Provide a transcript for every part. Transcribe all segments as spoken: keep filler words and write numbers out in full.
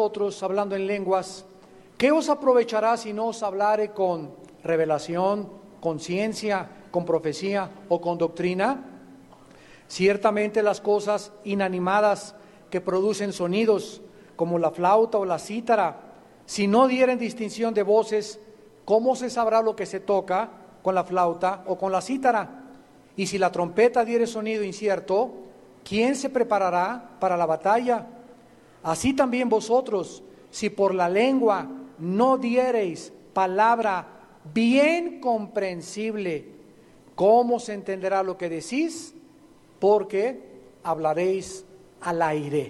vosotros hablando en lenguas, ¿qué os aprovechará si no os hablare con revelación, con ciencia, con profecía o con doctrina? Ciertamente las cosas inanimadas que producen sonidos, como la flauta o la cítara, si no dieren distinción de voces, ¿cómo se sabrá lo que se toca con la flauta o con la cítara? Y si la trompeta diere sonido incierto, ¿quién se preparará para la batalla? Así también vosotros, si por la lengua no diereis palabra bien comprensible, ¿cómo se entenderá lo que decís? Porque hablaréis al aire.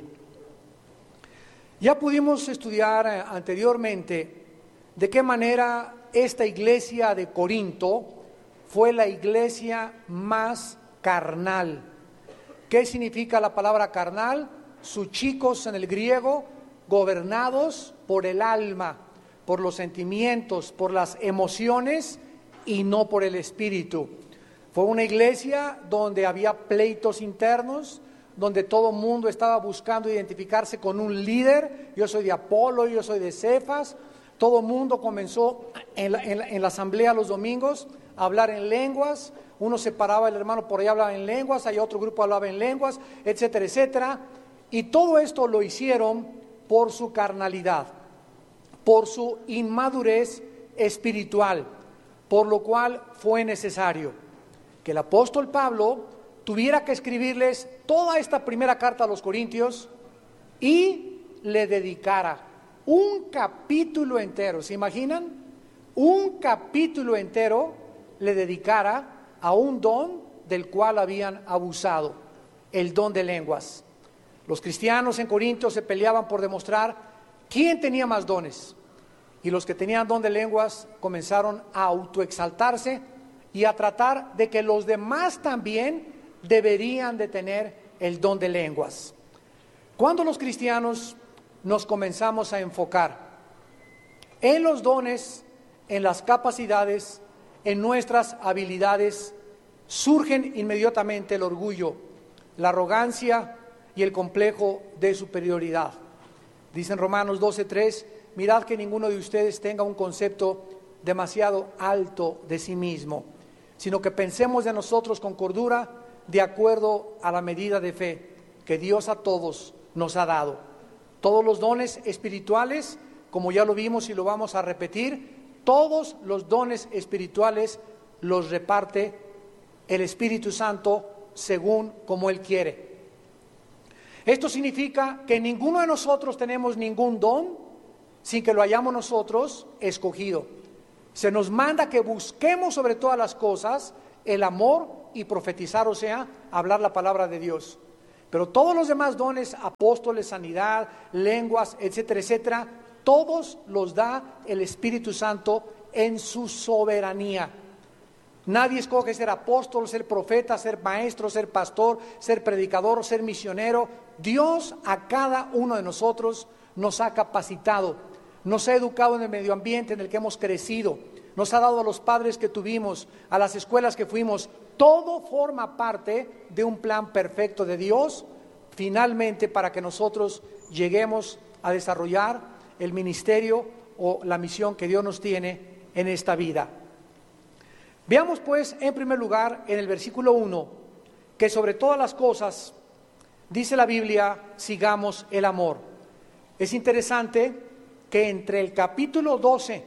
Ya pudimos estudiar anteriormente de qué manera esta iglesia de Corinto fue la iglesia más carnal. ¿Qué significa la palabra carnal? Suchicos en el griego, gobernados por el alma, por los sentimientos, por las emociones y no por el espíritu. Fue una iglesia donde había pleitos internos, donde todo el mundo estaba buscando identificarse con un líder. Yo soy de Apolo, yo soy de Cefas. Todo el mundo comenzó en la, en, la, en la asamblea los domingos a hablar en lenguas. Uno se paraba, el hermano por ahí hablaba en lenguas, hay otro grupo hablaba en lenguas, etcétera, etcétera. Y todo esto lo hicieron por su carnalidad, por su inmadurez espiritual, por lo cual fue necesario que el apóstol Pablo tuviera que escribirles toda esta primera carta a los Corintios y le dedicara un capítulo entero. ¿Se imaginan? Un capítulo entero le dedicara a un don del cual habían abusado, el don de lenguas. Los cristianos en Corinto se peleaban por demostrar quién tenía más dones, y los que tenían don de lenguas comenzaron a autoexaltarse y a tratar de que los demás también deberían de tener el don de lenguas. Cuando los cristianos nos comenzamos a enfocar en los dones, en las capacidades, en nuestras habilidades, surgen inmediatamente el orgullo, la arrogancia y el complejo de superioridad. Dice en Romanos doce tres, mirad que ninguno de ustedes tenga un concepto demasiado alto de sí mismo, sino que pensemos de nosotros con cordura, de acuerdo a la medida de fe que Dios a todos nos ha dado. Todos los dones espirituales, como ya lo vimos y lo vamos a repetir, todos los dones espirituales los reparte el Espíritu Santo según como Él quiere. Esto significa que ninguno de nosotros tenemos ningún don sin que lo hayamos nosotros escogido. Se nos manda que busquemos sobre todas las cosas el amor y profetizar, o sea, hablar la palabra de Dios. Pero todos los demás dones, apóstoles, sanidad, lenguas, etcétera, etcétera, todos los da el Espíritu Santo en su soberanía. Nadie escoge ser apóstol, ser profeta, ser maestro, ser pastor, ser predicador, ser misionero. Dios a cada uno de nosotros nos ha capacitado, nos ha educado en el medio ambiente en el que hemos crecido, nos ha dado a los padres que tuvimos, a las escuelas que fuimos. Todo forma parte de un plan perfecto de Dios, finalmente para que nosotros lleguemos a desarrollar el ministerio o la misión que Dios nos tiene en esta vida. Veamos pues en primer lugar en el versículo uno que sobre todas las cosas, dice la Biblia, sigamos el amor. Es interesante que entre el capítulo doce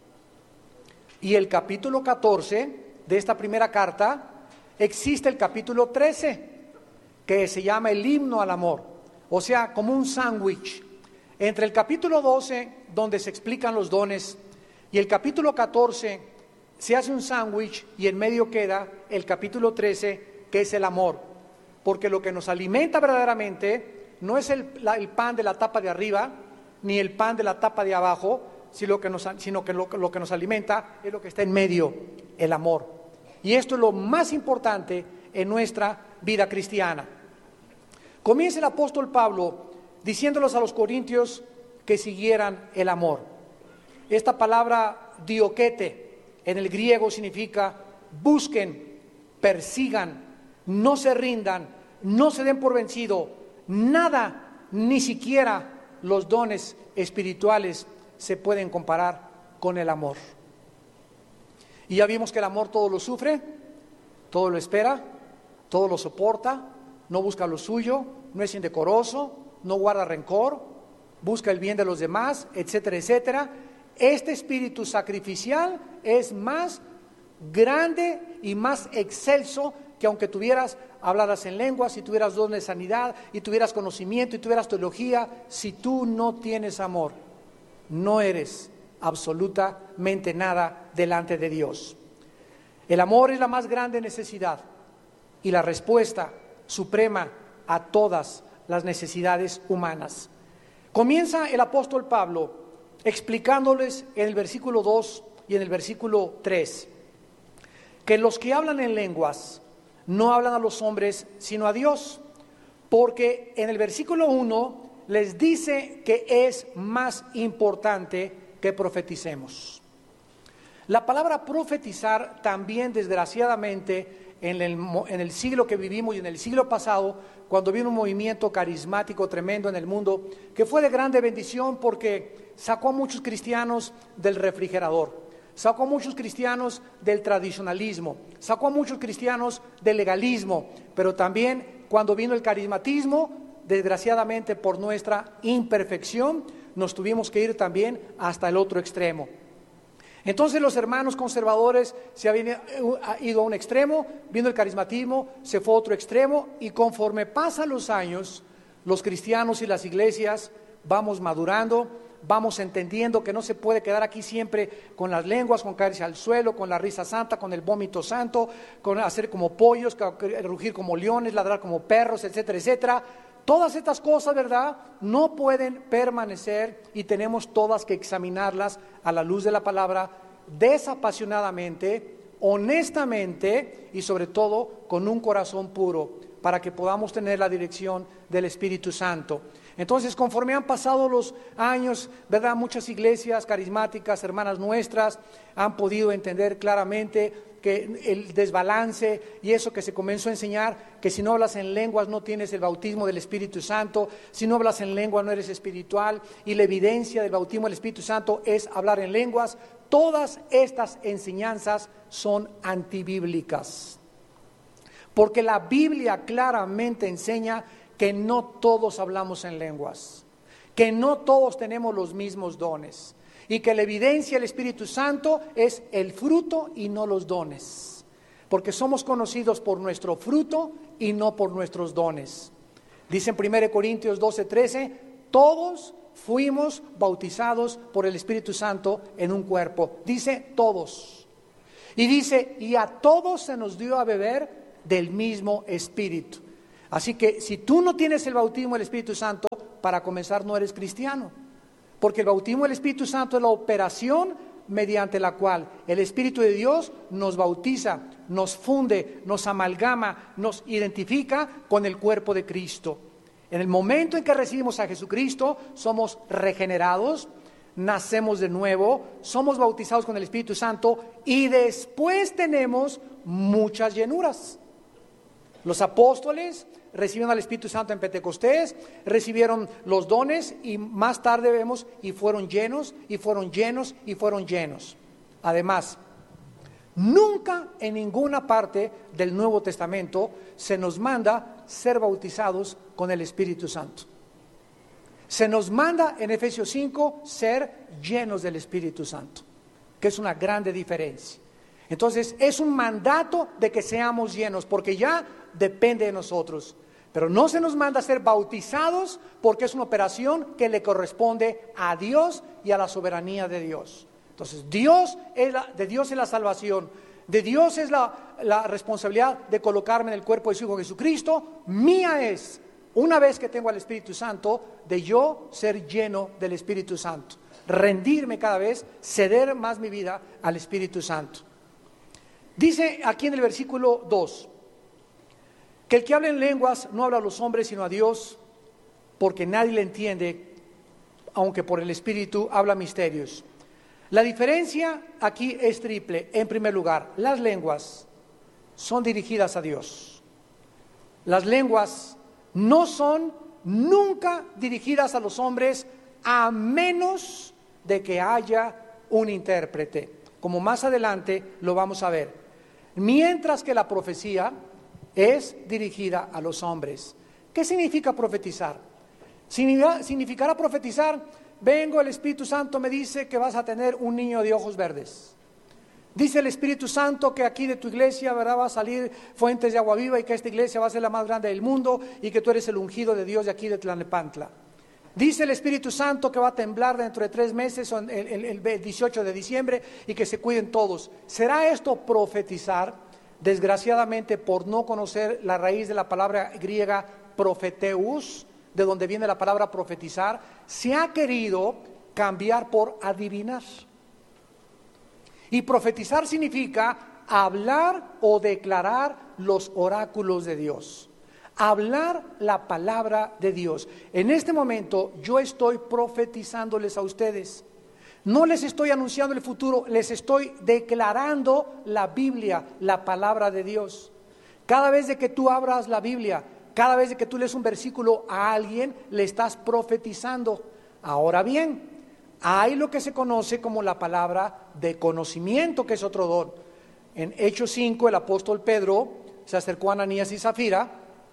y el capítulo catorce de esta primera carta existe el capítulo trece, que se llama el himno al amor, o sea, como un sándwich. Entre el capítulo doce, donde se explican los dones, y el capítulo catorce, se hace un sándwich y en medio queda el capítulo trece, que es el amor. Porque lo que nos alimenta verdaderamente no es el, la, el pan de la tapa de arriba, ni el pan de la tapa de abajo, sino que, nos, sino que lo, lo que nos alimenta es lo que está en medio, el amor. Y esto es lo más importante en nuestra vida cristiana. Comienza el apóstol Pablo diciéndolos a los corintios que siguieran el amor. Esta palabra dioquete en el griego significa busquen, persigan, no se rindan, no se den por vencido, nada, ni siquiera los dones espirituales se pueden comparar con el amor. Y ya vimos que el amor todo lo sufre, todo lo espera, todo lo soporta, no busca lo suyo, no es indecoroso, no guarda rencor, busca el bien de los demás, etcétera, etcétera. Este espíritu sacrificial es más grande y más excelso que aunque tuvieras, hablaras en lenguas, si tuvieras don de sanidad, y tuvieras conocimiento, y tuvieras teología, si tú no tienes amor, no eres absolutamente nada delante de Dios. El amor es la más grande necesidad y la respuesta suprema a todas las necesidades humanas. Comienza el apóstol Pablo explicándoles en el versículo dos y en el versículo tres que los que hablan en lenguas no hablan a los hombres sino a Dios, porque en el versículo uno les dice que es más importante que profeticemos. La palabra profetizar también, desgraciadamente, en el, en el siglo que vivimos y en el siglo pasado, cuando vino un movimiento carismático tremendo en el mundo, que fue de grande bendición porque sacó a muchos cristianos del refrigerador, sacó a muchos cristianos del tradicionalismo, sacó a muchos cristianos del legalismo, pero también cuando vino el carismatismo, desgraciadamente por nuestra imperfección, nos tuvimos que ir también hasta el otro extremo. Entonces los hermanos conservadores se habían ido a un extremo, vino el carismatismo, se fue a otro extremo, y conforme pasan los años, los cristianos y las iglesias vamos madurando, vamos entendiendo que no se puede quedar aquí siempre con las lenguas, con caerse al suelo, con la risa santa, con el vómito santo, con hacer como pollos, rugir como leones, ladrar como perros, etcétera, etcétera. Todas estas cosas, ¿verdad?, no pueden permanecer y tenemos todas que examinarlas a la luz de la palabra, desapasionadamente, honestamente y sobre todo con un corazón puro, para que podamos tener la dirección del Espíritu Santo. Entonces, conforme han pasado los años, ¿verdad?, muchas iglesias carismáticas, hermanas nuestras, han podido entender claramente que el desbalance y eso que se comenzó a enseñar, que si no hablas en lenguas no tienes el bautismo del Espíritu Santo, si no hablas en lengua no eres espiritual, y la evidencia del bautismo del Espíritu Santo es hablar en lenguas. Todas estas enseñanzas son antibíblicas, porque la Biblia claramente enseña que no todos hablamos en lenguas, que no todos tenemos los mismos dones, y que la evidencia del Espíritu Santo es el fruto y no los dones, porque somos conocidos por nuestro fruto y no por nuestros dones. Dice en primera Corintios doce, trece, todos fuimos bautizados por el Espíritu Santo en un cuerpo. Dice todos. Y dice, y a todos se nos dio a beber del mismo Espíritu. Así que si tú no tienes el bautismo del Espíritu Santo, para comenzar no eres cristiano. Porque el bautismo del Espíritu Santo es la operación mediante la cual el Espíritu de Dios nos bautiza, nos funde, nos amalgama, nos identifica con el cuerpo de Cristo. En el momento en que recibimos a Jesucristo, somos regenerados, nacemos de nuevo, somos bautizados con el Espíritu Santo y después tenemos muchas llenuras. Los apóstoles recibieron al Espíritu Santo en Pentecostés, recibieron los dones y más tarde vemos y fueron llenos y fueron llenos y fueron llenos. Además, nunca en ninguna parte del Nuevo Testamento se nos manda ser bautizados con el Espíritu Santo. Se nos manda en Efesios cinco ser llenos del Espíritu Santo, que es una grande diferencia. Entonces es un mandato de que seamos llenos, porque ya depende de nosotros. Pero no se nos manda a ser bautizados porque es una operación que le corresponde a Dios y a la soberanía de Dios. Entonces Dios es la, de Dios es la salvación, de Dios es la, la responsabilidad de colocarme en el cuerpo de su Hijo Jesucristo. Mía es, una vez que tengo al Espíritu Santo, de yo ser lleno del Espíritu Santo, rendirme cada vez, ceder más mi vida al Espíritu Santo. Dice aquí en el versículo dos, que el que habla en lenguas no habla a los hombres sino a Dios, porque nadie le entiende, aunque por el Espíritu habla misterios. La diferencia aquí es triple. En primer lugar, las lenguas son dirigidas a Dios. Las lenguas no son nunca dirigirás a los hombres a menos de que haya un intérprete, como más adelante lo vamos a ver. Mientras que la profecía es dirigida a los hombres. ¿Qué significa profetizar? Significará profetizar, vengo, el Espíritu Santo me dice que vas a tener un niño de ojos verdes. Dice el Espíritu Santo que aquí de tu iglesia, ¿verdad?, va a salir fuentes de agua viva y que esta iglesia va a ser la más grande del mundo y que tú eres el ungido de Dios de aquí de Tlalnepantla. Dice el Espíritu Santo que va a temblar dentro de tres meses, el, el, el dieciocho de diciembre, y que se cuiden todos. ¿Será esto profetizar? Desgraciadamente, por no conocer la raíz de la palabra griega profeteus, de donde viene la palabra profetizar, se ha querido cambiar por adivinar. Y profetizar significa hablar o declarar los oráculos de Dios. Hablar la palabra de Dios. En este momento yo estoy profetizándoles a ustedes. No les estoy anunciando el futuro, les estoy declarando la Biblia, la palabra de Dios. Cada vez de que tú abras la Biblia, cada vez de que tú lees un versículo a alguien, le estás profetizando. Ahora bien, hay lo que se conoce como la palabra de conocimiento, que es otro don. En Hechos cinco, el apóstol Pedro se acercó a Ananías y Zafira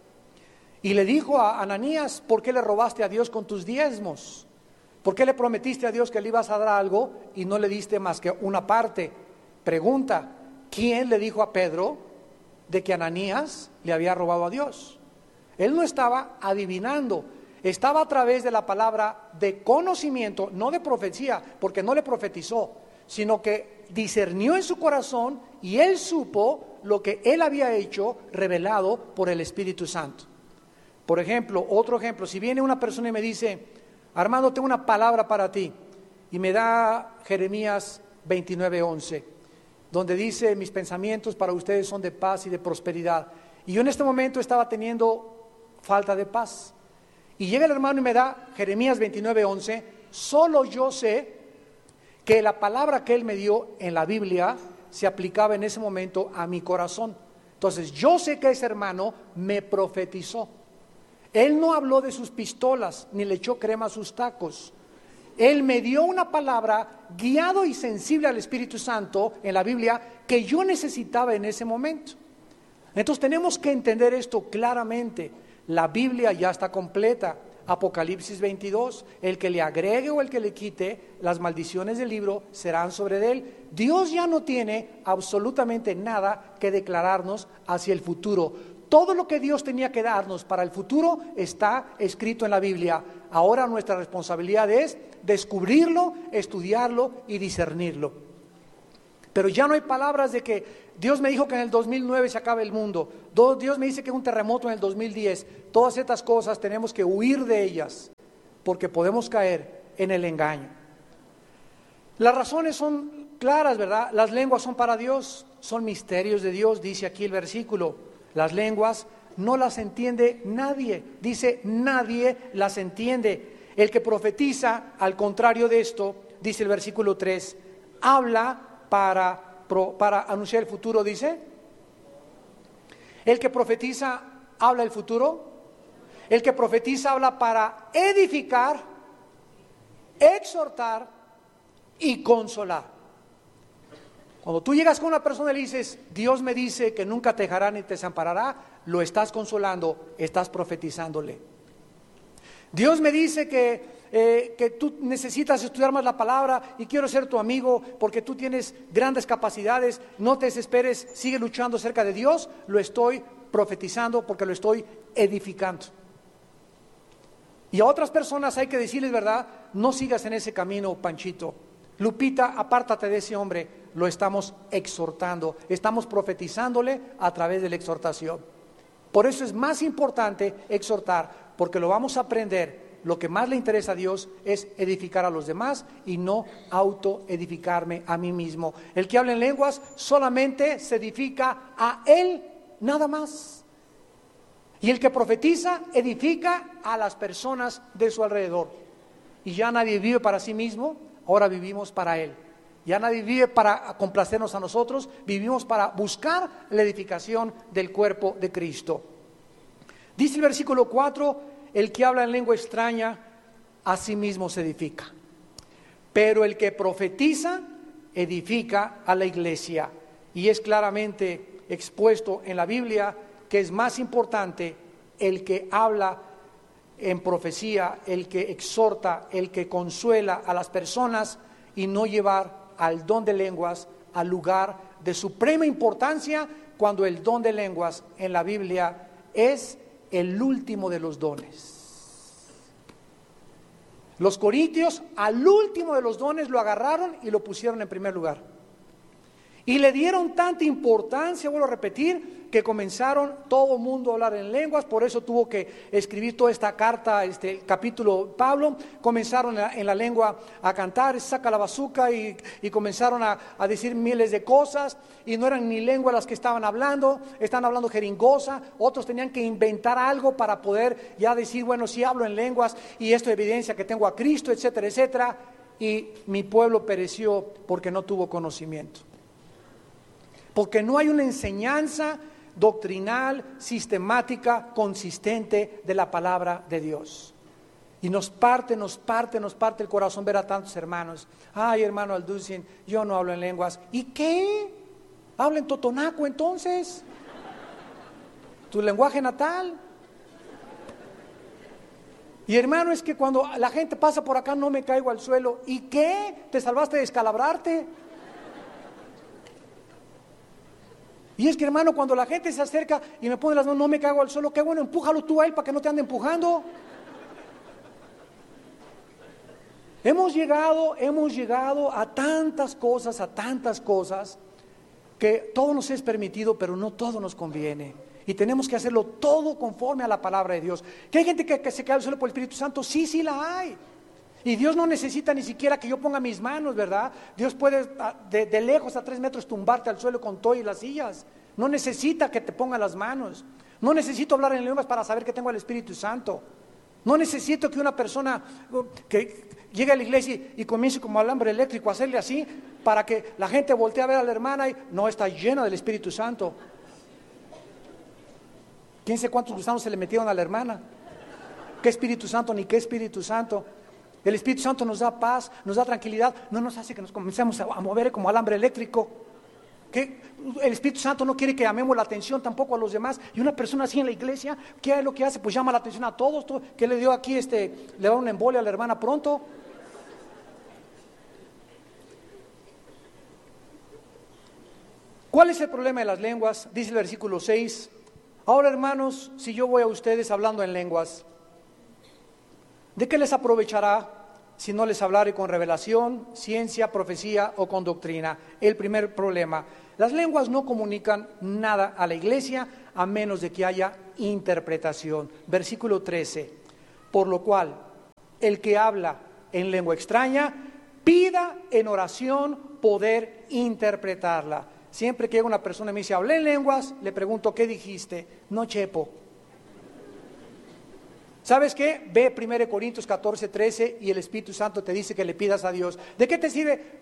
y le dijo a Ananías: ¿por qué le robaste a Dios con tus diezmos? ¿Por qué le prometiste a Dios que le ibas a dar algo y no le diste más que una parte? Pregunta: ¿quién le dijo a Pedro de que Ananías le había robado a Dios? Él no estaba adivinando. Estaba a través de la palabra de conocimiento, no de profecía, porque no le profetizó, sino que discernió en su corazón y él supo lo que él había hecho, revelado por el Espíritu Santo. Por ejemplo, otro ejemplo, si viene una persona y me dice: Armando, tengo una palabra para ti, y me da Jeremías veintinueve once, donde dice: mis pensamientos para ustedes son de paz y de prosperidad. Y yo en este momento estaba teniendo falta de paz. Y llega el hermano y me da Jeremías veintinueve once, solo yo sé que la palabra que él me dio en la Biblia se aplicaba en ese momento a mi corazón. Entonces yo sé que ese hermano me profetizó. Él no habló de sus pistolas, ni le echó crema a sus tacos. Él me dio una palabra guiado y sensible al Espíritu Santo en la Biblia que yo necesitaba en ese momento. Entonces tenemos que entender esto claramente. La Biblia ya está completa. Apocalipsis veintidós, el que le agregue o el que le quite, las maldiciones del libro serán sobre él. Dios ya no tiene absolutamente nada que declararnos hacia el futuro. Todo lo que Dios tenía que darnos para el futuro está escrito en la Biblia. Ahora nuestra responsabilidad es descubrirlo, estudiarlo y discernirlo. Pero ya no hay palabras de que Dios me dijo que en el dos mil nueve se acabe el mundo. Dios me dice que un terremoto en el dos mil diez. Todas estas cosas tenemos que huir de ellas porque podemos caer en el engaño. Las razones son claras, ¿verdad? Las lenguas son para Dios, son misterios de Dios, dice aquí el versículo. Las lenguas no las entiende nadie, dice nadie las entiende. El que profetiza, al contrario de esto, dice el versículo tres, habla para, para anunciar el futuro, dice. El que profetiza habla el futuro. El que profetiza habla para edificar, exhortar y consolar. Cuando tú llegas con una persona y le dices: Dios me dice que nunca te dejará ni te desamparará, lo estás consolando, estás profetizándole. Dios me dice que, eh, que tú necesitas estudiar más la palabra y quiero ser tu amigo porque tú tienes grandes capacidades, no te desesperes, sigue luchando cerca de Dios, lo estoy profetizando porque lo estoy edificando. Y a otras personas hay que decirles, ¿verdad? No sigas en ese camino, Panchito. Lupita, apártate de ese hombre. Lo estamos exhortando, estamos profetizándole a través de la exhortación. Por eso es más importante exhortar, porque lo vamos a aprender. Lo que más le interesa a Dios es edificar a los demás y no autoedificarme a mí mismo. El que habla en lenguas solamente se edifica a él, nada más. Y el que profetiza edifica a las personas de su alrededor. Y ya nadie vive para sí mismo, ahora vivimos para él. Ya nadie vive para complacernos a nosotros, vivimos para buscar la edificación del cuerpo de Cristo. Dice el versículo cuatro, el que habla en lengua extraña a sí mismo se edifica, pero el que profetiza edifica a la iglesia. Y es claramente expuesto en la Biblia que es más importante el que habla en profecía, el que exhorta, el que consuela a las personas, y no llevar al don de lenguas al lugar de suprema importancia, cuando el don de lenguas en la Biblia es el último de los dones. Los corintios al último de los dones lo agarraron y lo pusieron en primer lugar. Y le dieron tanta importancia, vuelvo a repetir, que comenzaron todo el mundo a hablar en lenguas. Por eso tuvo que escribir toda esta carta, este capítulo Pablo. Comenzaron en la, en la lengua a cantar, saca la bazuca, y, y comenzaron a, a decir miles de cosas. Y no eran ni lenguas las que estaban hablando, estaban hablando jeringosa. Otros tenían que inventar algo para poder ya decir, bueno, sí hablo en lenguas y esto evidencia que tengo a Cristo, etcétera, etcétera. Y mi pueblo pereció porque no tuvo conocimiento. Porque no hay una enseñanza doctrinal, sistemática, consistente de la palabra de Dios. Y nos parte, nos parte, nos parte el corazón ver a tantos hermanos. Ay, hermano Alducin, yo no hablo en lenguas. ¿Y qué? Habla en totonaco entonces. Tu lenguaje natal. Y hermano, es que cuando la gente pasa por acá no me caigo al suelo. ¿Y qué? ¿Te salvaste de descalabrarte? Y es que, hermano, cuando la gente se acerca y me pone las manos, no me caigo al suelo, qué bueno, empújalo tú a él para que no te ande empujando. Hemos llegado, hemos llegado a tantas cosas, a tantas cosas, que todo nos es permitido, pero no todo nos conviene. Y tenemos que hacerlo todo conforme a la palabra de Dios. ¿Que hay gente que, que se cae al suelo por el Espíritu Santo? Sí, sí la hay. Y Dios no necesita ni siquiera que yo ponga mis manos, ¿verdad? Dios puede de, de lejos a tres metros tumbarte al suelo con todo y las sillas. No necesita que te ponga las manos. No necesito hablar en lenguas para saber que tengo el Espíritu Santo. No necesito que una persona que llegue a la iglesia y, y comience como alambre eléctrico a hacerle así para que la gente voltee a ver a la hermana y no está llena del Espíritu Santo. ¿Quién sabe cuántos gusanos se le metieron a la hermana? ¿Qué Espíritu Santo ni qué Espíritu Santo? El Espíritu Santo nos da paz, nos da tranquilidad, no nos hace que nos comencemos a mover como alambre eléctrico. Que el Espíritu Santo no quiere que llamemos la atención tampoco a los demás. Y una persona así en la iglesia, ¿qué es lo que hace? Pues llama la atención a todos. ¿Qué le dio aquí? Este, le da una embolia a la hermana pronto. ¿Cuál es el problema de las lenguas? Dice el versículo seis. Ahora, hermanos, si yo voy a ustedes hablando en lenguas, ¿de qué les aprovechará si no les hablare con revelación, ciencia, profecía o con doctrina? El primer problema. Las lenguas no comunican nada a la iglesia a menos de que haya interpretación. Versículo trece. Por lo cual, el que habla en lengua extraña, pida en oración poder interpretarla. Siempre que llega una persona y me dice, hablé en lenguas, le pregunto, ¿qué dijiste? No, chepo. ¿Sabes qué? Ve primero Corintios catorce, trece y el Espíritu Santo te dice que le pidas a Dios. ¿De qué te sirve?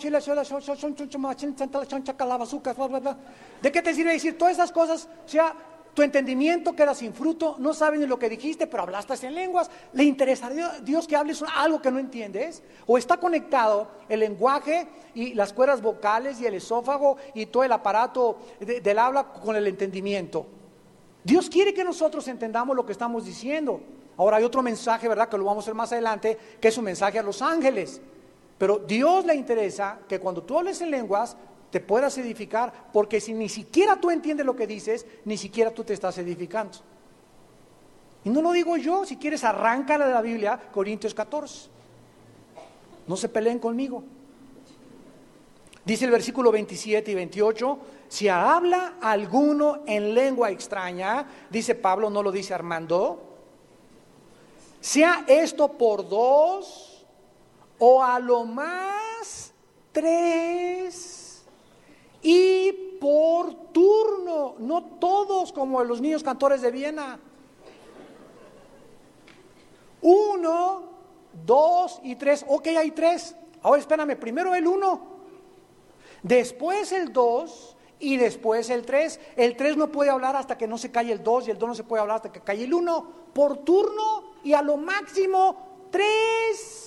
¿De qué te sirve decir todas esas cosas? O sea, tu entendimiento queda sin fruto, no sabes ni lo que dijiste, pero hablaste en lenguas. ¿Le interesaría a Dios que hables algo que no entiendes? ¿O está conectado el lenguaje y las cuerdas vocales y el esófago y todo el aparato de, del habla con el entendimiento? Dios quiere que nosotros entendamos lo que estamos diciendo. Ahora hay otro mensaje, ¿verdad?, que lo vamos a ver más adelante, que es un mensaje a los ángeles. Pero Dios le interesa que cuando tú hables en lenguas te puedas edificar, porque si ni siquiera tú entiendes lo que dices, ni siquiera tú te estás edificando. Y no lo digo yo, si quieres arráncala de la Biblia, Corintios catorce. No se peleen conmigo. Dice el versículo veintisiete y veintiocho, si habla alguno en lengua extraña, dice Pablo, no lo dice Armando, sea esto por dos o a lo más tres y por turno, no todos como los niños cantores de Viena. Uno, dos y tres, ok, hay tres. Ahora espérame, primero el uno, después el dos y después el tres. El tres no puede hablar hasta que no se calle el dos y el dos no se puede hablar hasta que calle el uno. Por turno y a lo máximo tres.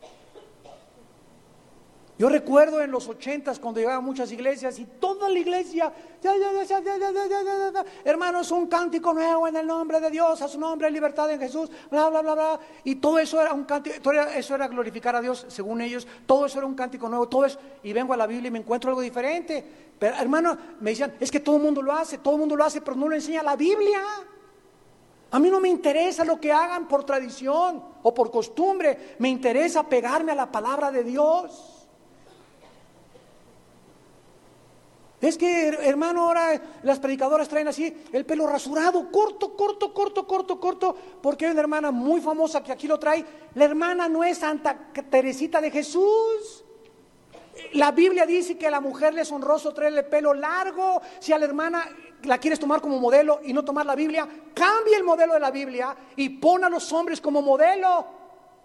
Yo recuerdo en los ochentas cuando llegaba a muchas iglesias y toda la iglesia, ya, ya, ya, ya, ya, ya, ya, ya, hermanos, un cántico nuevo en el nombre de Dios, a su nombre, libertad en Jesús, bla, bla, bla, bla. Y todo eso era un cántico, todo eso era glorificar a Dios, según ellos, todo eso era un cántico nuevo, todo eso. Y vengo a la Biblia y me encuentro algo diferente. Pero hermano, me decían, es que todo el mundo lo hace, todo el mundo lo hace, pero no lo enseña la Biblia. A mí no me interesa lo que hagan por tradición o por costumbre, me interesa pegarme a la palabra de Dios. Es que, hermano, ahora las predicadoras traen así el pelo rasurado, corto, corto, corto, corto, corto, porque hay una hermana muy famosa que aquí lo trae. La hermana no es Santa Teresita de Jesús. La Biblia dice que a la mujer le es honroso traerle el pelo largo. Si a la hermana la quieres tomar como modelo y no tomar la Biblia, cambia el modelo de la Biblia y pon a los hombres como modelo.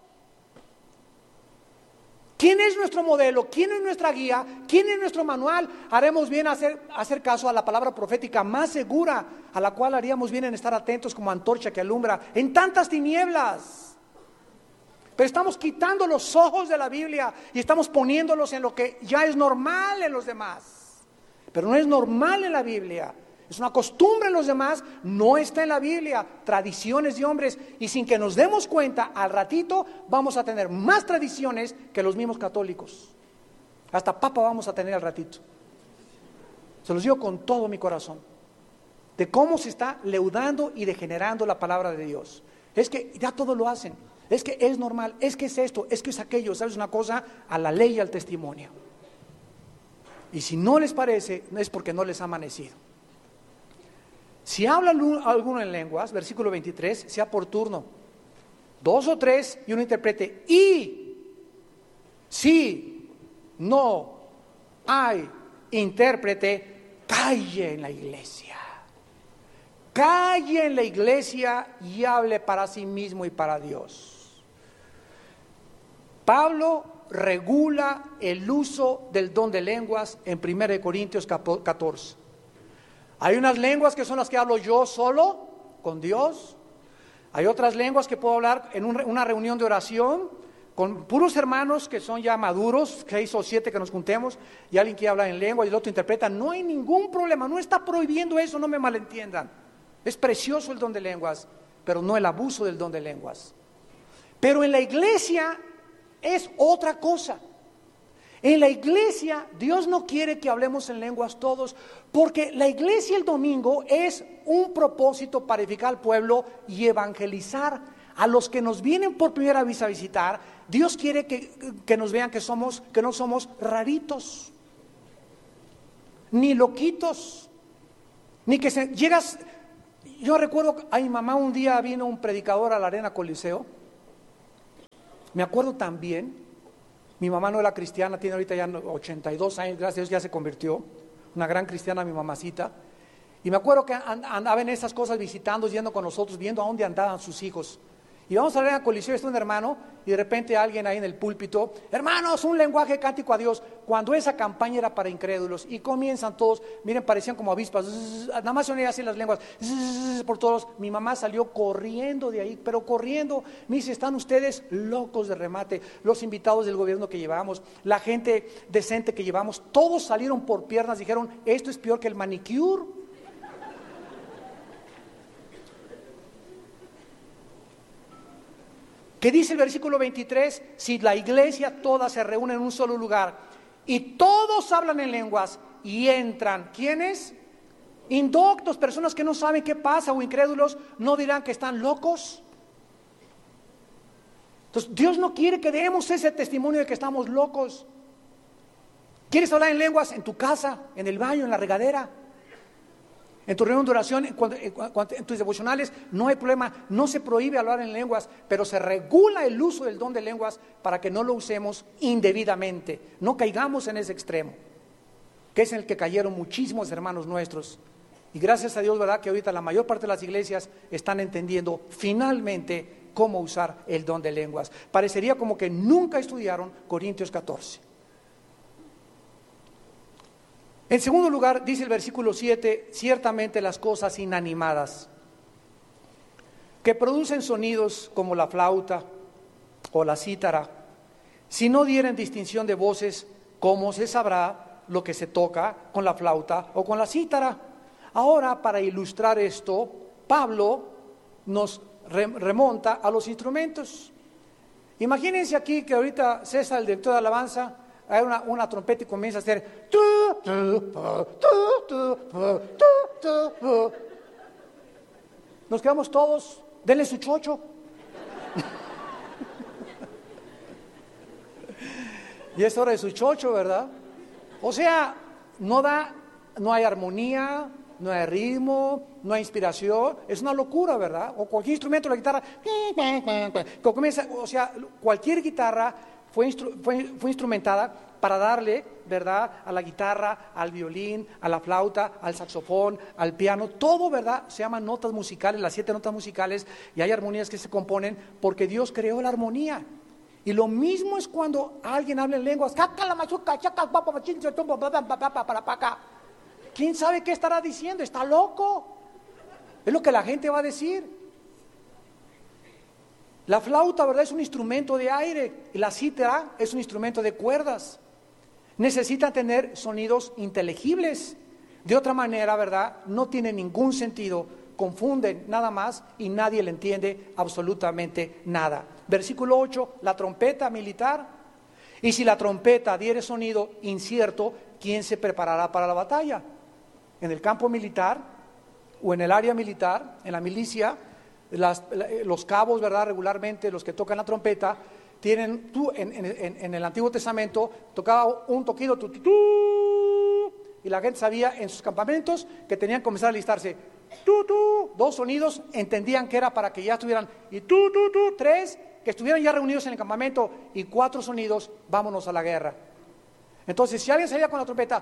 ¿Quién es nuestro modelo? ¿Quién es nuestra guía? ¿Quién es nuestro manual? Haremos bien hacer, hacer caso a la palabra profética más segura, a la cual haríamos bien en estar atentos como antorcha que alumbra en tantas tinieblas. Pero estamos quitando los ojos de la Biblia y estamos poniéndolos en lo que ya es normal en los demás. Pero no es normal en la Biblia. Es una costumbre en los demás, no está en la Biblia, tradiciones de hombres, y sin que nos demos cuenta, al ratito vamos a tener más tradiciones que los mismos católicos. Hasta papa vamos a tener al ratito. Se los digo con todo mi corazón, de cómo se está leudando y degenerando la palabra de Dios. Es que ya todo lo hacen, es que es normal, es que es esto, es que es aquello, ¿sabes una cosa? A la ley y al testimonio. Y si no les parece, es porque no les ha amanecido. Si habla alguno en lenguas, versículo veintitrés, sea por turno, dos o tres y uno interprete. Y si no hay intérprete, calle en la iglesia. Calle en la iglesia y hable para sí mismo y para Dios. Pablo regula el uso del don de lenguas en primera de Corintios catorce. Hay unas lenguas que son las que hablo yo solo, con Dios. Hay otras lenguas que puedo hablar en un, una reunión de oración, con puros hermanos que son ya maduros, seis o siete que nos juntemos, y alguien quiere hablar en lengua y el otro interpreta. No hay ningún problema, no está prohibiendo eso, no me malentiendan. Es precioso el don de lenguas, pero no el abuso del don de lenguas. Pero en la iglesia es otra cosa. En la iglesia Dios no quiere que hablemos en lenguas todos, porque la iglesia el domingo es un propósito para edificar al pueblo y evangelizar a los que nos vienen por primera vez a visitar. Dios quiere que, que nos vean que somos, que no somos raritos, ni loquitos, ni que se llegas. Yo recuerdo a mi mamá un día vino un predicador a la Arena Coliseo. Me acuerdo también. Mi mamá no era cristiana, tiene ahorita ya ochenta y dos años, gracias a Dios ya se convirtió, una gran cristiana mi mamacita. Y me acuerdo que andaba en esas cosas visitando, yendo con nosotros, viendo a dónde andaban sus hijos. Y vamos a ver a Coliseo, está un hermano, y de repente alguien ahí en el púlpito, hermanos, un lenguaje cántico a Dios, cuando esa campaña era para incrédulos, y comienzan todos, miren, parecían como avispas, zzz, nada más se oían así las lenguas, zzz, por todos. Mi mamá salió corriendo de ahí, pero corriendo, me dice, están ustedes locos de remate, los invitados del gobierno que llevamos, la gente decente que llevamos, todos salieron por piernas, dijeron, esto es peor que el manicure. ¿Qué dice el versículo veintitrés? Si la iglesia toda se reúne en un solo lugar y todos hablan en lenguas y entran, ¿quiénes? Indoctos, personas que no saben qué pasa o incrédulos, ¿no dirán que están locos? Entonces Dios no quiere que demos ese testimonio de que estamos locos. ¿Quieres hablar en lenguas? En tu casa, en el baño, en la regadera, en tu reunión de oración, en, cuando, en, cuando, en tus devocionales, no hay problema, no se prohíbe hablar en lenguas, pero se regula el uso del don de lenguas para que no lo usemos indebidamente, no caigamos en ese extremo, que es en el que cayeron muchísimos hermanos nuestros. Y gracias a Dios, ¿verdad?, que ahorita la mayor parte de las iglesias están entendiendo finalmente cómo usar el don de lenguas. Parecería como que nunca estudiaron Corintios catorce. En segundo lugar, dice el versículo siete, ciertamente las cosas inanimadas, que producen sonidos como la flauta o la cítara, si no dieren distinción de voces, ¿cómo se sabrá lo que se toca con la flauta o con la cítara? Ahora, para ilustrar esto, Pablo nos remonta a los instrumentos. Imagínense aquí que ahorita César, el director de alabanza, hay una, una trompeta y comienza a hacer tu, tu, tu, tu, tu, tu, tu. Nos quedamos todos, denle su chocho. Y es hora de su chocho, ¿verdad? O sea, no da, no hay armonía, no hay ritmo, no hay inspiración, es una locura, ¿verdad? O cualquier instrumento, la guitarra, que comienza, o sea, cualquier guitarra fue, instru, fue, fue instrumentada para darle, ¿verdad?, a la guitarra, al violín, a la flauta, al saxofón, al piano, todo, ¿verdad?, se llaman notas musicales, las siete notas musicales, y hay armonías que se componen porque Dios creó la armonía. Y lo mismo es cuando alguien habla en lenguas, ¿quién sabe qué estará diciendo? Está loco. Es lo que la gente va a decir. La flauta, ¿verdad?, es un instrumento de aire, y la cítara es un instrumento de cuerdas. Necesitan tener sonidos inteligibles. De otra manera, ¿verdad?, no tiene ningún sentido, confunden nada más y nadie le entiende absolutamente nada. Versículo ocho, la trompeta militar. Y si la trompeta diere sonido incierto, ¿quién se preparará para la batalla? En el campo militar o en el área militar, en la milicia, las, los cabos, ¿verdad?, regularmente los que tocan la trompeta, tienen, tú, en, en, en el Antiguo Testamento, tocaba un toquido, tu, tu, tu, y la gente sabía en sus campamentos que tenían que comenzar a alistarse. Tu, tu, dos sonidos, entendían que era para que ya estuvieran, y tu, tu, tu, tres, que estuvieran ya reunidos en el campamento, y cuatro sonidos, vámonos a la guerra. Entonces, si alguien salía con la trompeta,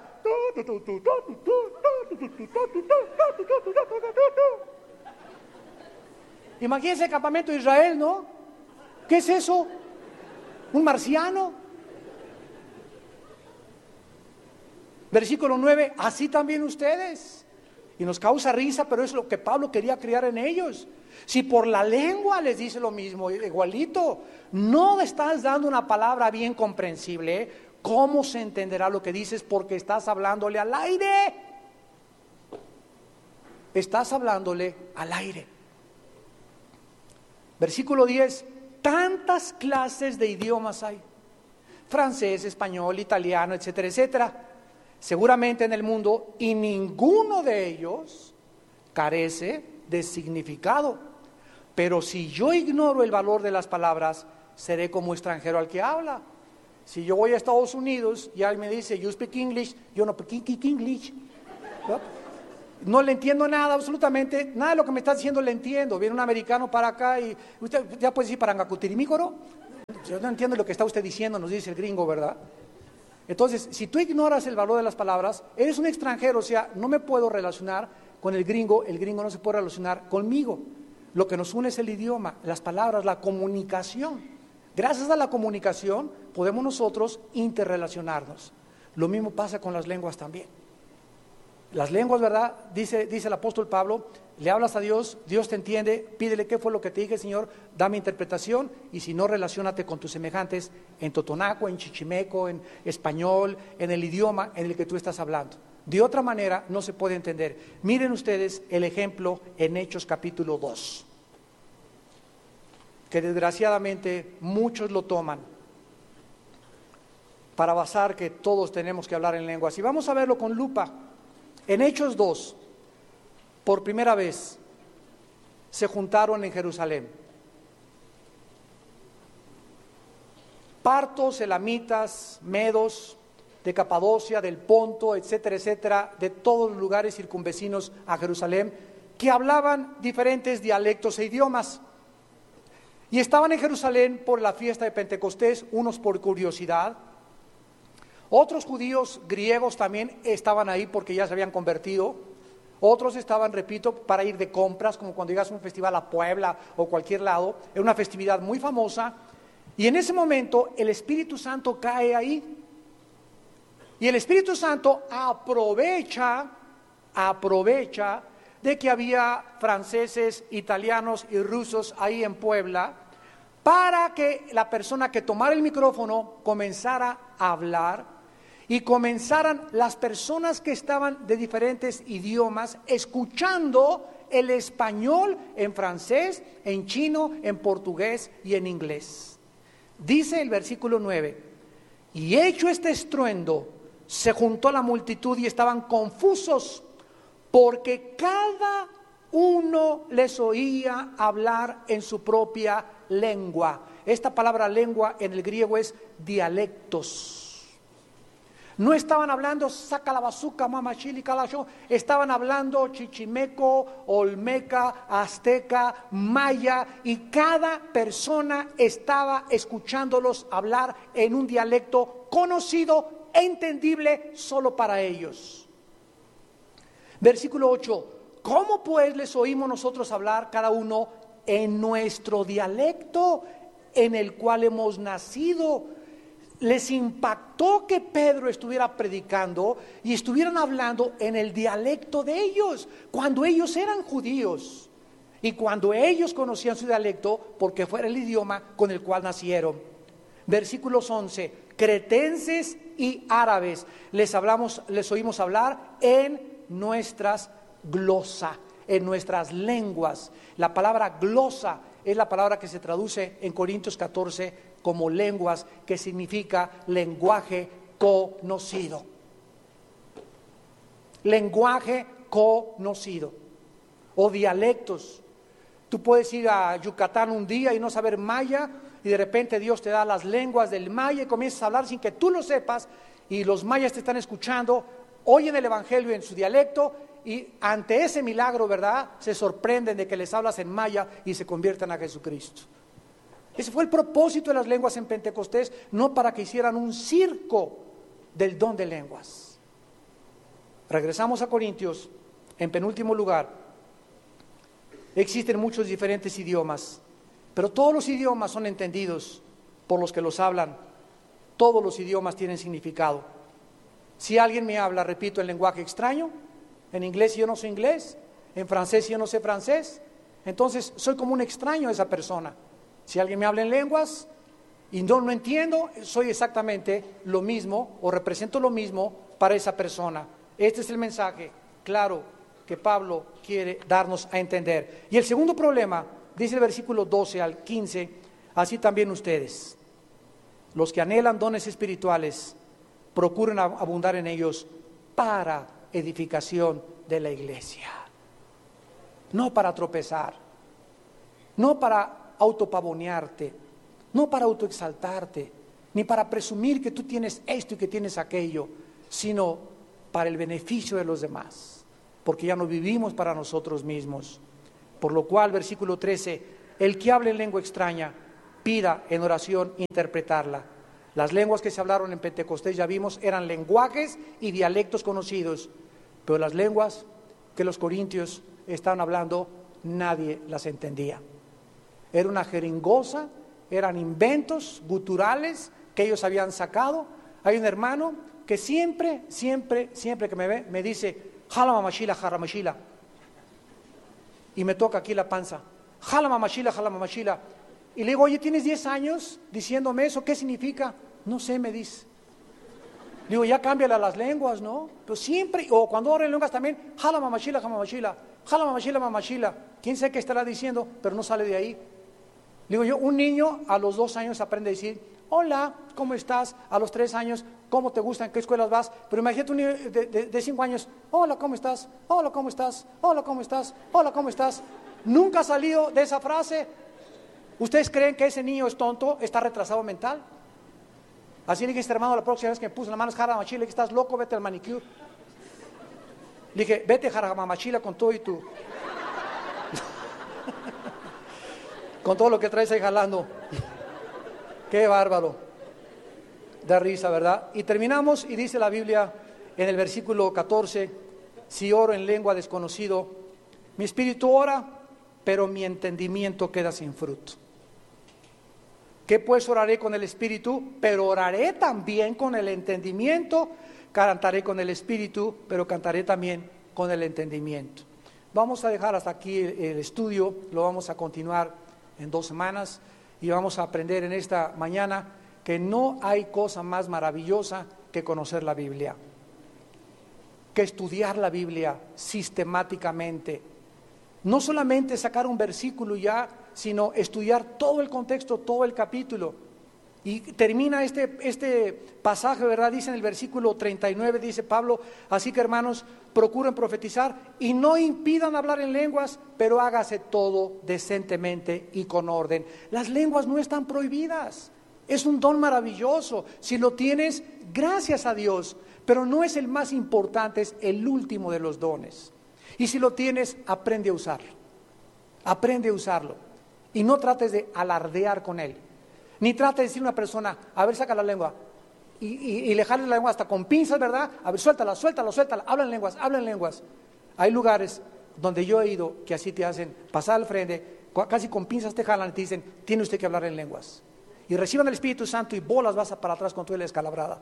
imagínense el campamento de Israel, ¿no? ¿Qué es eso? ¿Un marciano? Versículo nueve, así también ustedes. Y nos causa risa, pero es lo que Pablo quería crear en ellos. Si por la lengua les dice lo mismo, igualito, no estás dando una palabra bien comprensible, ¿cómo se entenderá lo que dices? Porque estás hablándole al aire. Estás hablándole al aire. Versículo diez, tantas clases de idiomas hay. Francés, español, italiano, etcétera, etcétera. Seguramente en el mundo, y ninguno de ellos carece de significado. Pero si yo ignoro el valor de las palabras, seré como extranjero al que habla. Si yo voy a Estados Unidos y alguien me dice, you speak English, yo no speak English. ¿No? No le entiendo nada, absolutamente, nada de lo que me está diciendo le entiendo. Viene un americano para acá y usted ya puede decir Parangacutirimícoro. Yo no entiendo lo que está usted diciendo, nos dice el gringo, ¿verdad? Entonces, si tú ignoras el valor de las palabras, eres un extranjero, o sea, no me puedo relacionar con el gringo, el gringo no se puede relacionar conmigo. Lo que nos une es el idioma, las palabras, la comunicación. Gracias a la comunicación podemos nosotros interrelacionarnos. Lo mismo pasa con las lenguas también. Las lenguas, ¿verdad? Dice, dice el apóstol Pablo, le hablas a Dios, Dios te entiende, pídele qué fue lo que te dije, Señor, dame interpretación, y si no, relaciónate con tus semejantes en totonaco, en chichimeco, en español, en el idioma en el que tú estás hablando. De otra manera no se puede entender. Miren ustedes el ejemplo en Hechos capítulo dos, que desgraciadamente muchos lo toman para basar que todos tenemos que hablar en lenguas. Y vamos a verlo con lupa. En Hechos dos, por primera vez, se juntaron en Jerusalén partos, elamitas, medos, de Capadocia, del Ponto, etcétera, etcétera, de todos los lugares circunvecinos a Jerusalén, que hablaban diferentes dialectos e idiomas. Y estaban en Jerusalén por la fiesta de Pentecostés, unos por curiosidad. Otros judíos griegos también estaban ahí porque ya se habían convertido. Otros estaban, repito, para ir de compras, como cuando llegas a un festival a Puebla o cualquier lado. Era una festividad muy famosa. Y en ese momento el Espíritu Santo cae ahí. Y el Espíritu Santo aprovecha, aprovecha de que había franceses, italianos y rusos ahí en Puebla, para que la persona que tomara el micrófono comenzara a hablar y comenzaran las personas que estaban de diferentes idiomas escuchando el español en francés, en chino, en portugués y en inglés. Dice el versículo nueve, y hecho este estruendo, se juntó la multitud y estaban confusos, porque cada uno les oía hablar en su propia lengua. Esta palabra lengua en el griego es dialectos. No estaban hablando saca la bazuca, mamachili, calacho. Estaban hablando chichimeco, olmeca, azteca, maya, y cada persona estaba escuchándolos hablar en un dialecto conocido, entendible solo para ellos. Versículo ocho. ¿Cómo pues les oímos nosotros hablar cada uno en nuestro dialecto en el cual hemos nacido? Les impactó que Pedro estuviera predicando y estuvieran hablando en el dialecto de ellos, cuando ellos eran judíos y cuando ellos conocían su dialecto porque fuera el idioma con el cual nacieron. Versículos once, cretenses y árabes, les hablamos, les oímos hablar en nuestras glosa, en nuestras lenguas. La palabra glosa es la palabra que se traduce en Corintios catorce como lenguas, que significa lenguaje conocido. Lenguaje conocido o dialectos. Tú puedes ir a Yucatán un día y no saber maya, y de repente Dios te da las lenguas del maya y comienzas a hablar sin que tú lo sepas, y los mayas te están escuchando, oyen el evangelio en su dialecto, y ante ese milagro, ¿verdad?, se sorprenden de que les hablas en maya y se convierten a Jesucristo. Ese fue el propósito de las lenguas en Pentecostés, no para que hicieran un circo del don de lenguas. Regresamos a Corintios, en penúltimo lugar. Existen muchos diferentes idiomas, pero todos los idiomas son entendidos por los que los hablan. Todos los idiomas tienen significado. Si alguien me habla, repito, en lenguaje extraño, en inglés yo no sé inglés, en francés yo no sé francés, entonces soy como un extraño a esa persona. Si alguien me habla en lenguas y no lo entiendo, soy exactamente lo mismo o represento lo mismo para esa persona. Este es el mensaje claro que Pablo quiere darnos a entender. Y el segundo problema, dice el versículo doce al quince, así también ustedes, los que anhelan dones espirituales, procuren abundar en ellos para edificación de la iglesia, no para tropezar, no para autopavonearte, no para autoexaltarte, ni para presumir que tú tienes esto y que tienes aquello, sino para el beneficio de los demás, porque ya no vivimos para nosotros mismos. Por lo cual, versículo trece, el que hable en lengua extraña, pida en oración interpretarla. Las lenguas que se hablaron en Pentecostés, ya vimos, eran lenguajes y dialectos conocidos, pero las lenguas que los corintios estaban hablando, nadie las entendía. Era una jeringosa, eran inventos guturales que ellos habían sacado. Hay un hermano que siempre, siempre, siempre que me ve, me dice, jala mamachila, jala mamachila. Y me toca aquí la panza, jala mamachila, jala mamachila. Y le digo, oye, ¿tienes diez años diciéndome eso? ¿Qué significa? No sé, me dice. Le digo, ya cámbiale a las lenguas, ¿no? Pero siempre, o cuando oro en lenguas también, jala mamachila, jala mamachila, jala mamachila, mamachila. ¿Quién sabe qué estará diciendo? Pero no sale de ahí. Digo yo, un niño a los dos años aprende a decir, hola, ¿cómo estás? A los tres años, ¿cómo te gusta? ¿En qué escuelas vas? Pero imagínate un niño de, de, de cinco años, hola, ¿cómo estás? Hola, ¿cómo estás? Hola, ¿cómo estás? Hola, ¿cómo estás? Nunca ha salido de esa frase. ¿Ustedes creen que ese niño es tonto? ¿Está retrasado mental? Así le dije a este hermano la próxima vez que me puso la mano, jara machila, que estás loco, vete al manicure. Le dije, vete jara machila con todo y tú. Con todo lo que traes ahí jalando. Qué bárbaro. Da risa, ¿verdad? Y terminamos y dice la Biblia en el versículo catorce, si oro en lengua desconocido, mi espíritu ora, pero mi entendimiento queda sin fruto. ¿Qué pues oraré con el espíritu? Pero oraré también con el entendimiento. cantaré con el espíritu, pero cantaré también con el entendimiento. Vamos a dejar hasta aquí el, el estudio, lo vamos a continuar en dos semanas y vamos a aprender en esta mañana que no hay cosa más maravillosa que conocer la Biblia, que estudiar la Biblia sistemáticamente. No solamente sacar un versículo ya, sino estudiar todo el contexto, todo el capítulo. Y termina este, este pasaje, ¿verdad? Dice en el versículo treinta y nueve, dice Pablo: así que hermanos, procuren profetizar y no impidan hablar en lenguas, pero hágase todo decentemente y con orden. Las lenguas no están prohibidas, es un don maravilloso. Si lo tienes, gracias a Dios, pero no es el más importante, es el último de los dones. Y si lo tienes, aprende a usarlo, aprende a usarlo y no trates de alardear con él. Ni trate de decir a una persona: a ver, saca la lengua, y, y, y le jale la lengua hasta con pinzas, ¿verdad? A ver, suéltala, suéltala, suéltala, habla en lenguas, habla en lenguas. Hay lugares donde yo he ido que así te hacen pasar al frente, casi con pinzas te jalan y te dicen: tiene usted que hablar en lenguas. Y reciban el Espíritu Santo y bolas vas para atrás con toda la descalabrada.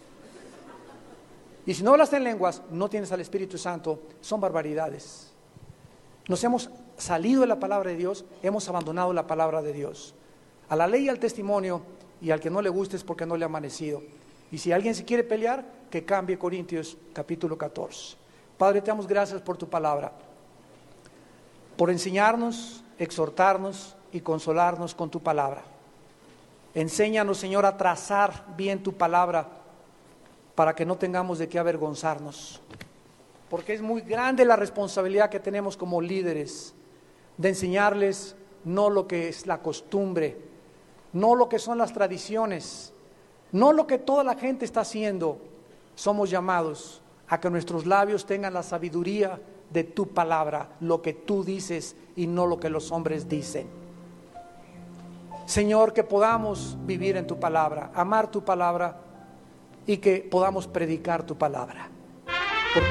Y si no hablas en lenguas, no tienes al Espíritu Santo, son barbaridades. Nos hemos salido de la palabra de Dios, hemos abandonado la palabra de Dios. A la ley y al testimonio, y al que no le guste es porque no le ha amanecido. Y si alguien se quiere pelear, que cambie Corintios capítulo catorce. Padre, te damos gracias por tu palabra, por enseñarnos, exhortarnos y consolarnos con tu palabra. Enséñanos, Señor, a trazar bien tu palabra para que no tengamos de qué avergonzarnos, porque es muy grande la responsabilidad que tenemos como líderes de enseñarles no lo que es la costumbre, no lo que son las tradiciones, no lo que toda la gente está haciendo. Somos llamados a que nuestros labios tengan la sabiduría de tu palabra, lo que tú dices y no lo que los hombres dicen. Señor, que podamos vivir en tu palabra, amar tu palabra y que podamos predicar tu palabra.